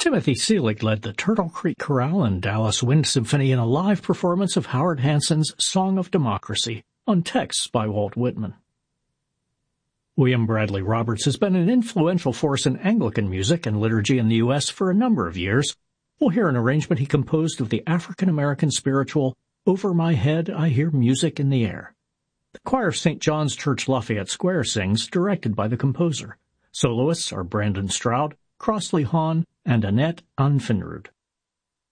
Timothy Seelig led the Turtle Creek Chorale and Dallas Wind Symphony in a live performance of Howard Hanson's Song of Democracy, on texts by Walt Whitman. William Bradley Roberts has been an influential force in Anglican music and liturgy in the U.S. for a number of years. We'll hear an arrangement he composed of the African-American spiritual Over My Head I Hear Music in the Air. The choir of St. John's Church Lafayette Square sings, directed by the composer. Soloists are Brandon Stroud, Crossley Hahn, and Annette Anfinrud.